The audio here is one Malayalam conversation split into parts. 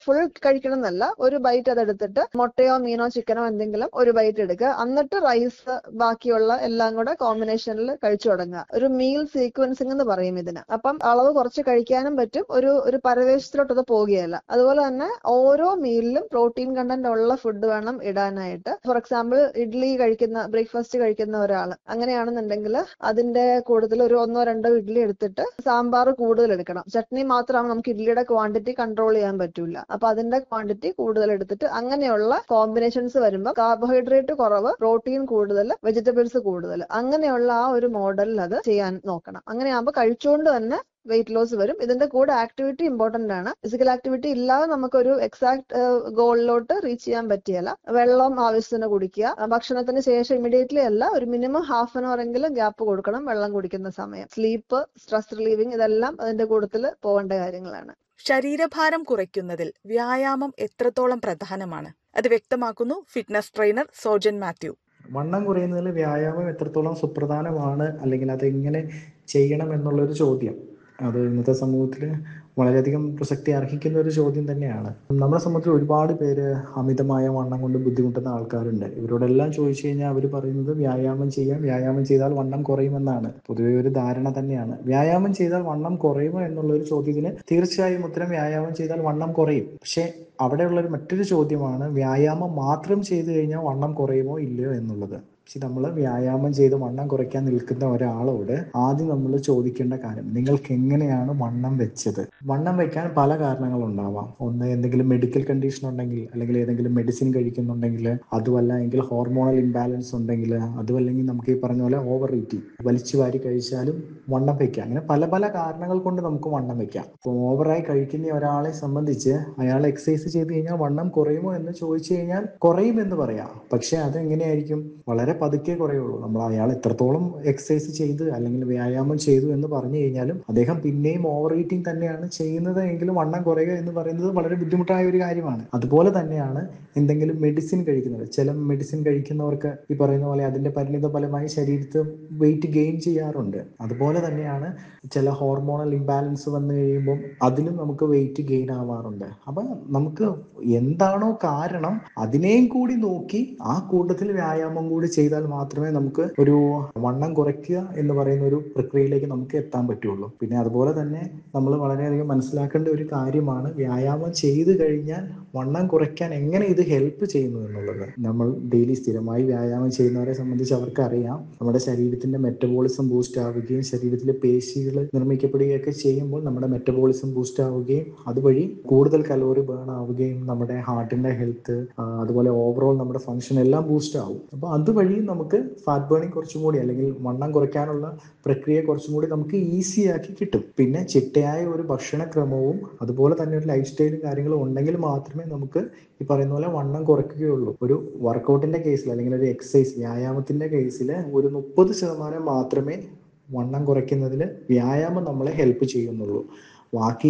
ഫുൾ കഴിക്കണം എന്നല്ല, ഒരു ബൈറ്റ് അതെടുത്തിട്ട് മുട്ടയോ മീനോ ചിക്കനോ എന്തെങ്കിലും ഒരു ബൈറ്റ് എടുക്കുക. എന്നിട്ട് റൈസ് ബാക്കിയുള്ള എല്ലാം കൂടെ കോമ്പിനേഷനിൽ കഴിച്ചു തുടങ്ങുക. ഒരു മീൽ സീക്വൻസിംഗ് എന്ന് പറയും ഇതിന്. അപ്പം അളവ് കുറച്ച് കഴിക്കാനും പറ്റും, ഒരു പരവേശത്തിലോട്ട് അത് പോകുകയല്ല. അതുപോലെ തന്നെ ഓരോ മീലിലും പ്രോട്ടീൻ കണ്ടന്റ് ഉള്ള ഫുഡ് വേണം ഇടാനായിട്ട്. ഫോർ എക്സാമ്പിൾ ഇഡ്ഡലി ബ്രേക്ക്ഫാസ്റ്റ് കഴിക്കുന്ന ഒരാൾ അങ്ങനെയാണെന്നുണ്ടെങ്കിൽ അതിന്റെ കൂടുതൽ ഒരു 1-2 ഇഡ്ഡലി എടുത്തിട്ട് സാമ്പാർ കൂടുതൽ എടുക്കണം. ചട്നി മാത്രമാണ് നമുക്ക് ഇഡ്ഡലിയുടെ ക്വാണ്ടിറ്റി കൺട്രോൾ ചെയ്യാൻ പറ്റൂല. അപ്പൊ അതിന്റെ ക്വാണ്ടിറ്റി കൂടുതൽ എടുത്തിട്ട് അങ്ങനെയുള്ള കോമ്പിനേഷൻസ് വരുമ്പോൾ കാർബോഹൈഡ്രേറ്റ് കുറവ്, പ്രോട്ടീൻ കൂടുതൽ, വെജിറ്റബിൾസ് കൂടുതൽ, അങ്ങനെയുള്ള ആ ഒരു മോഡലിൽ അത് ചെയ്യാൻ നോക്കണം. അങ്ങനെയാകുമ്പോൾ കഴിച്ചുകൊണ്ട് തന്നെ വെയിറ്റ് ലോസ് വരും. ഇതിന്റെ കൂടെ ആക്ടിവിറ്റി ഇമ്പോർട്ടന്റ് ആണ്. ഫിസിക്കൽ ആക്ടിവിറ്റി ഇല്ലാതെ നമുക്കൊരു എക്സാക്ട് ഗോളിലോട്ട് റീച്ച് ചെയ്യാൻ പറ്റിയല്ല. വെള്ളം ആവശ്യത്തിന് കുടിക്കുക. ഭക്ഷണത്തിന് ശേഷം ഇമീഡിയറ്റ്ലി അല്ല, ഒരു മിനിമം ഹാഫ് ആൻ അവർ എങ്കിലും ഗ്യാപ്പ് കൊടുക്കണം വെള്ളം കുടിക്കുന്ന സമയം. സ്ലീപ്പ്, സ്ട്രെസ് റിലീവിങ്, ഇതെല്ലാം അതിന്റെ കൂട്ടത്തിൽ പോകേണ്ട കാര്യങ്ങളാണ്. ശരീരഭാരം കുറയ്ക്കുന്നതിൽ വ്യായാമം എത്രത്തോളം പ്രധാനമാണ്? അത് വ്യക്തമാക്കുന്നു ഫിറ്റ്നസ് ട്രെയിനർ സോജൻ മാത്യു. വണ്ണം കുറയുന്നതിൽ വ്യായാമം എത്രത്തോളം സുപ്രധാനമാണ്, അല്ലെങ്കിൽ അതെങ്ങനെ ചെയ്യണം എന്നുള്ളൊരു ചോദ്യം, അത് ഇന്നത്തെ സമൂഹത്തിൽ വളരെയധികം പ്രസക്തി അർഹിക്കുന്ന ഒരു ചോദ്യം തന്നെയാണ്. നമ്മളെ സംബന്ധിച്ച് ഒരുപാട് പേര് അമിതമായ വണ്ണം കൊണ്ട് ബുദ്ധിമുട്ടുന്ന ആൾക്കാരുണ്ട്. ഇവരോടെല്ലാം ചോദിച്ചു കഴിഞ്ഞാൽ അവർ പറയുന്നത് വ്യായാമം ചെയ്താൽ വണ്ണം കുറയുമെന്നാണ്. പൊതുവെ ഒരു ധാരണ തന്നെയാണ്. വ്യായാമം ചെയ്താൽ വണ്ണം കുറയുമോ എന്നുള്ള ഒരു ചോദ്യത്തിന് തീർച്ചയായും ഉത്തരം വ്യായാമം ചെയ്താൽ വണ്ണം കുറയും. പക്ഷെ അവിടെയുള്ള മറ്റൊരു ചോദ്യമാണ്, വ്യായാമം മാത്രം ചെയ്തു കഴിഞ്ഞാൽ വണ്ണം കുറയുമോ ഇല്ലയോ എന്നുള്ളത്. പക്ഷെ നമ്മൾ വ്യായാമം ചെയ്ത് വണ്ണം കുറയ്ക്കാൻ നിൽക്കുന്ന ഒരാളോട് ആദ്യം നമ്മൾ ചോദിക്കേണ്ട കാര്യം, നിങ്ങൾക്ക് എങ്ങനെയാണ് വണ്ണം വെച്ചത്? വണ്ണം വെക്കാൻ പല കാരണങ്ങളുണ്ടാവാം. ഒന്ന്, എന്തെങ്കിലും മെഡിക്കൽ കണ്ടീഷൻ ഉണ്ടെങ്കിൽ, അല്ലെങ്കിൽ ഏതെങ്കിലും മെഡിസിൻ കഴിക്കുന്നുണ്ടെങ്കിൽ, അതുമല്ല എങ്കിൽ ഹോർമോണൽ ഇംബാലൻസ് ഉണ്ടെങ്കിൽ, അതുമല്ലെങ്കിൽ നമുക്ക് ഈ പറഞ്ഞ പോലെ ഓവർ ഈറ്റിംഗ്, വലിച്ചു വാരി കഴിച്ചാലും വണ്ണം വെക്കാം. അങ്ങനെ പല പല കാരണങ്ങൾ കൊണ്ട് നമുക്ക് വണ്ണം വെക്കാം. അപ്പോൾ ഓവറായി കഴിക്കുന്ന ഒരാളെ സംബന്ധിച്ച് അയാൾ എക്സസൈസ് ചെയ്ത് കഴിഞ്ഞാൽ വണ്ണം കുറയുമോ എന്ന് ചോദിച്ചു കഴിഞ്ഞാൽ കുറയുമെന്ന് പറയാം. പക്ഷെ അതെങ്ങനെയായിരിക്കും? വളരെ പതുക്കെ കുറയുള്ളൂ. നമ്മൾ അയാൾ എത്രത്തോളം എക്സസൈസ് ചെയ്ത് അല്ലെങ്കിൽ വ്യായാമം ചെയ്തു എന്ന് പറഞ്ഞു കഴിഞ്ഞാലും അദ്ദേഹം പിന്നെയും ഓവർ ഈറ്റിംഗ് തന്നെയാണ് ചെയ്യുന്നത് എങ്കിലും വണ്ണം കുറയുക എന്ന് പറയുന്നത് വളരെ ബുദ്ധിമുട്ടായ ഒരു കാര്യമാണ്. അതുപോലെ തന്നെയാണ് എന്തെങ്കിലും മെഡിസിൻ കഴിക്കുന്നത്. ചില മെഡിസിൻ കഴിക്കുന്നവർക്ക് ഈ പറയുന്ന പോലെ അതിന്റെ പരിണിത ഫലമായി ശരീരത്തിൽ വെയിറ്റ് ഗെയിൻ ചെയ്യാറുണ്ട്. അതുപോലെ തന്നെയാണ് ചില ഹോർമോണൽ ഇംബാലൻസ് വന്നു കഴിയുമ്പോൾ അതിലും നമുക്ക് വെയിറ്റ് ഗെയിൻ ആവാറുണ്ട്. അപ്പൊ നമുക്ക് എന്താണോ കാരണം അതിനെയും കൂടി നോക്കി ആ കൂട്ടത്തിൽ വ്യായാമം കൂടി ചെയ്താൽ മാത്രമേ നമുക്ക് ഒരു വണ്ണം കുറയ്ക്കുക എന്ന് പറയുന്ന ഒരു പ്രക്രിയയിലേക്ക് നമുക്ക് എത്താൻ പറ്റുള്ളൂ. പിന്നെ അതുപോലെ തന്നെ നമ്മൾ വളരെയധികം മനസ്സിലാക്കേണ്ട ഒരു കാര്യമാണ്, വ്യായാമം ചെയ്തു കഴിഞ്ഞാൽ വണ്ണം കുറയ്ക്കാൻ എങ്ങനെ ഇത് ഹെൽപ്പ് ചെയ്യുന്നു എന്നുള്ളത്. നമ്മൾ ഡെയിലി സ്ഥിരമായി വ്യായാമം ചെയ്യുന്നവരെ സംബന്ധിച്ച് അവർക്കറിയാം, നമ്മുടെ ശരീരത്തിന്റെ മെറ്റബോളിസം ബൂസ്റ്റ് ആവുകയും ശരീരത്തിലെ പേശികൾ നിർമ്മിക്കപ്പെടുകയൊക്കെ ചെയ്യുമ്പോൾ നമ്മുടെ മെറ്റബോളിസം ബൂസ്റ്റ് ആവുകയും അതുവഴി കൂടുതൽ കലോറി ബേൺ ആവുകയും നമ്മുടെ ഹാർട്ടിന്റെ ഹെൽത്ത്, അതുപോലെ ഓവറോൾ നമ്മുടെ ഫംഗ്ഷൻ എല്ലാം ബൂസ്റ്റ് ആവും. അപ്പൊ അതുവഴി നമുക്ക് ഫാറ്റ് ബേണിംഗ് കുറച്ചും കൂടി, അല്ലെങ്കിൽ വണ്ണം കുറയ്ക്കാനുള്ള പ്രക്രിയ കുറച്ചും കൂടി നമുക്ക് ഈസി ആക്കി കിട്ടും. പിന്നെ ചിട്ടയായ ഒരു ഭക്ഷണക്രമവും അതുപോലെ തന്നെ ഒരു ലൈഫ് സ്റ്റൈലും കാര്യങ്ങളും ഉണ്ടെങ്കിൽ മാത്രമേ നമുക്ക് ഈ പറയുന്ന പോലെ വണ്ണം കുറയ്ക്കുകയുള്ളൂ. ഒരു വർക്കൗട്ടിന്റെ കേസിൽ അല്ലെങ്കിൽ ഒരു എക്സസൈസ് വ്യായാമത്തിന്റെ കേസിൽ ഒരു 30% മാത്രമേ വണ്ണം കുറയ്ക്കുന്നതിൽ വ്യായാമം നമ്മളെ ഹെൽപ്പ് ചെയ്യുന്നുള്ളൂ. ബാക്കി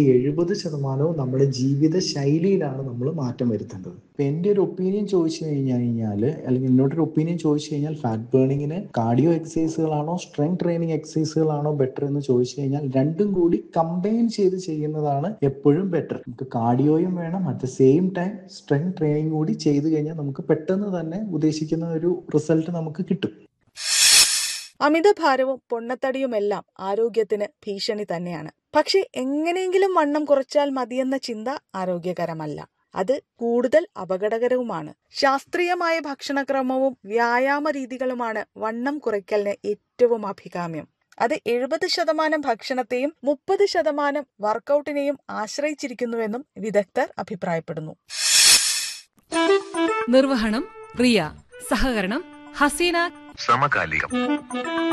70% നമ്മുടെ ജീവിത ശൈലിയിലാണ് നമ്മൾ മാറ്റം വരുത്തേണ്ടത്. ഇപ്പൊ എൻ്റെ ഒരു ഒപ്പീനിയൻ ചോദിച്ചു കഴിഞ്ഞാൽ, അല്ലെങ്കിൽ എന്നോടൊരു ഒപ്പീനിയൻ ചോദിച്ചു കഴിഞ്ഞാൽ, fat ബേണിങ്ങിന് cardio എക്സസൈസുകളാണോ strength training എക്സസൈസുകളാണോ better എന്ന് ചോദിച്ചു കഴിഞ്ഞാൽ രണ്ടും കൂടി കമ്പൈൻ ചെയ്ത് ചെയ്യുന്നതാണ് എപ്പോഴും ബെറ്റർ. നമുക്ക് കാർഡിയോയും വേണം, at the same time strength training കൂടി ചെയ്തു കഴിഞ്ഞാൽ നമുക്ക് പെട്ടെന്ന് തന്നെ ഉദ്ദേശിക്കുന്ന ഒരു റിസൾട്ട് നമുക്ക് കിട്ടും. അമിതഭാരവും പൊണ്ണത്തടിയുമെല്ലാം ആരോഗ്യത്തിന് ഭീഷണി തന്നെയാണ്. പക്ഷെ എങ്ങനെയെങ്കിലും വണ്ണം കുറച്ചാൽ മതിയെന്ന ചിന്ത ആരോഗ്യകരമല്ല. അത് കൂടുതൽ അപകടകരവുമാണ്. ശാസ്ത്രീയമായ ഭക്ഷണക്രമവും വ്യായാമ രീതികളുമാണ് വണ്ണം കുറയ്ക്കലിന് ഏറ്റവും അഭികാമ്യം. അത് 70% ഭക്ഷണത്തെയും 30% വർക്കൗട്ടിനെയും ആശ്രയിച്ചിരിക്കുന്നുവെന്നും വിദഗ്ധർ അഭിപ്രായപ്പെടുന്നു. നിർവഹണം റിയ, സഹകരണം ഹസീന. സമകാലികം.